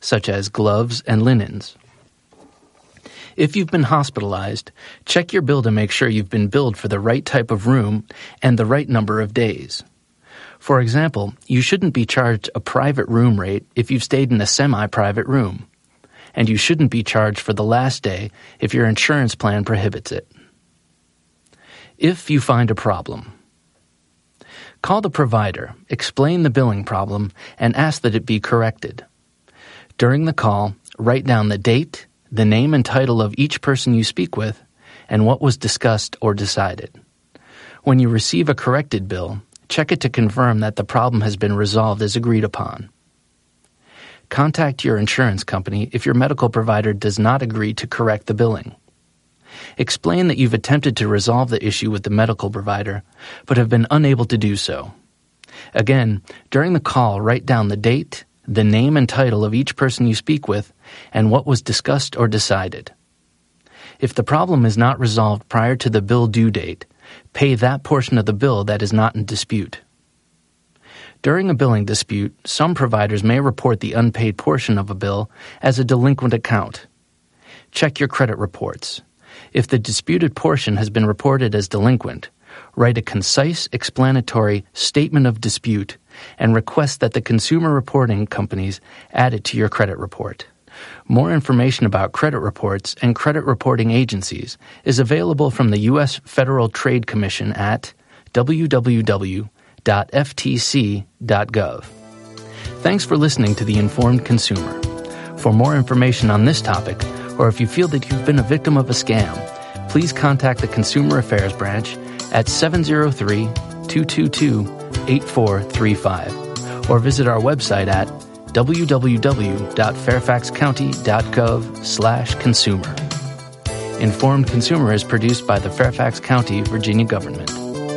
such as gloves and linens. If you've been hospitalized, check your bill to make sure you've been billed for the right type of room and the right number of days. For example, you shouldn't be charged a private room rate if you've stayed in a semi-private room, and you shouldn't be charged for the last day if your insurance plan prohibits it. If you find a problem, call the provider, explain the billing problem, and ask that it be corrected. During the call, write down the date, the name and title of each person you speak with, and what was discussed or decided. When you receive a corrected bill, check it to confirm that the problem has been resolved as agreed upon. Contact your insurance company if your medical provider does not agree to correct the billing. Explain that you've attempted to resolve the issue with the medical provider, but have been unable to do so. Again, during the call, write down the date, the name and title of each person you speak with, and what was discussed or decided. If the problem is not resolved prior to the bill due date, pay that portion of the bill that is not in dispute. During a billing dispute, some providers may report the unpaid portion of a bill as a delinquent account. Check your credit reports. If the disputed portion has been reported as delinquent, write a concise, explanatory statement of dispute and request that the consumer reporting companies add it to your credit report. More information about credit reports and credit reporting agencies is available from the U.S. Federal Trade Commission at www.ftc.gov. Thanks for listening to The Informed Consumer. For more information on this topic, or if you feel that you've been a victim of a scam, please contact the Consumer Affairs Branch at 703-222-8435 or visit our website at www.fairfaxcounty.gov/consumer. Informed Consumer is produced by the Fairfax County, Virginia government.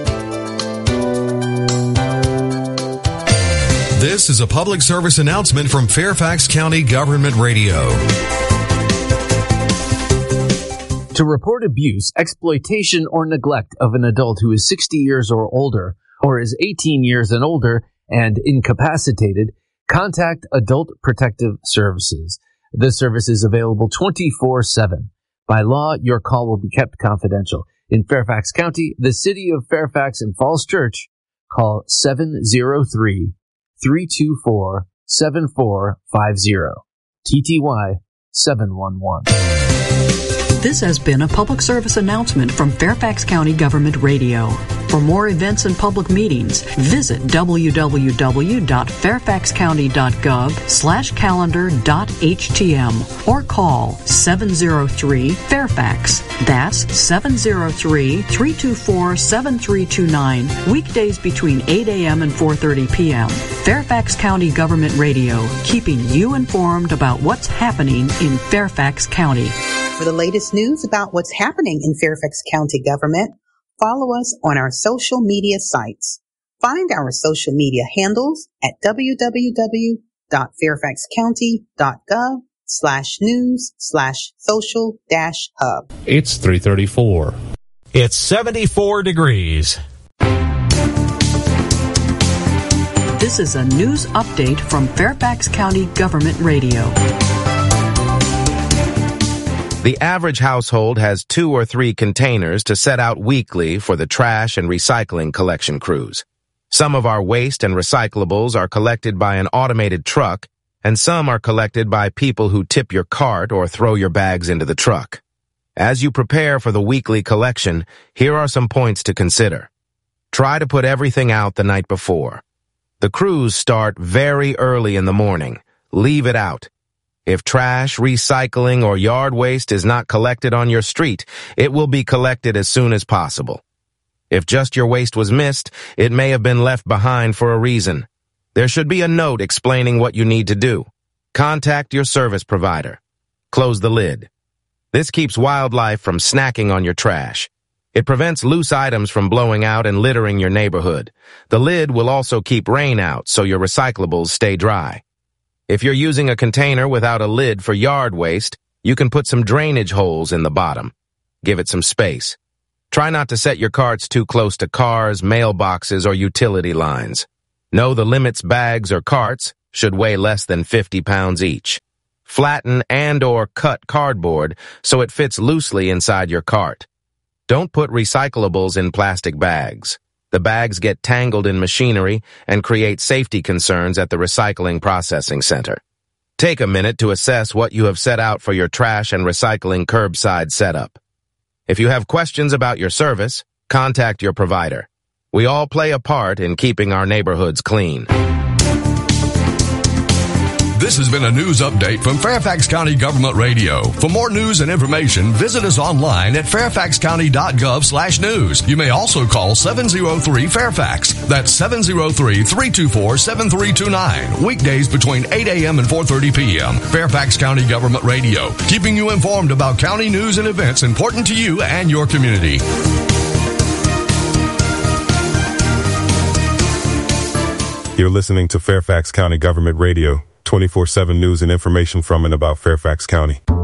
This is a public service announcement from Fairfax County Government Radio. To report abuse, exploitation, or neglect of an adult who is 60 years or older, or is 18 years and older and incapacitated, contact Adult Protective Services. This service is available 24/7. By law, your call will be kept confidential. In Fairfax County, the city of Fairfax and Falls Church, call 703-324-7450. TTY 711. This has been a public service announcement from Fairfax County Government Radio. For more events and public meetings, visit www.fairfaxcounty.gov/calendar.htm or call 703-FAIRFAX. That's 703-324-7329, weekdays between 8 a.m. and 4:30 p.m. Fairfax County Government Radio, keeping you informed about what's happening in Fairfax County. For the latest news about what's happening in Fairfax County government, follow us on our social media sites. Find our social media handles at www.fairfaxcounty.gov/news/social-hub. It's 3:34. It's 74 degrees. This is a news update from Fairfax County Government Radio. The average household has 2 or 3 containers to set out weekly for the trash and recycling collection crews. Some of our waste and recyclables are collected by an automated truck, and some are collected by people who tip your cart or throw your bags into the truck. As you prepare for the weekly collection, here are some points to consider. Try to put everything out the night before. The crews start very early in the morning. Leave it out. If trash, recycling, or yard waste is not collected on your street, it will be collected as soon as possible. If just your waste was missed, it may have been left behind for a reason. There should be a note explaining what you need to do. Contact your service provider. Close the lid. This keeps wildlife from snacking on your trash. It prevents loose items from blowing out and littering your neighborhood. The lid will also keep rain out so your recyclables stay dry. If you're using a container without a lid for yard waste, you can put some drainage holes in the bottom. Give it some space. Try not to set your carts too close to cars, mailboxes, or utility lines. Know the limits bags or carts should weigh less than 50 pounds each. Flatten and/or cut cardboard so it fits loosely inside your cart. Don't put recyclables in plastic bags. The bags get tangled in machinery and create safety concerns at the recycling processing center. Take a minute to assess what you have set out for your trash and recycling curbside setup. If you have questions about your service, contact your provider. We all play a part in keeping our neighborhoods clean. This has been a news update from Fairfax County Government Radio. For more news and information, visit us online at fairfaxcounty.gov/news. You may also call 703-FAIRFAX. That's 703-324-7329. Weekdays between 8 a.m. and 4:30 p.m. Fairfax County Government Radio, keeping you informed about county news and events important to you and your community. You're listening to Fairfax County Government Radio. 24/7 news and information from and about Fairfax County.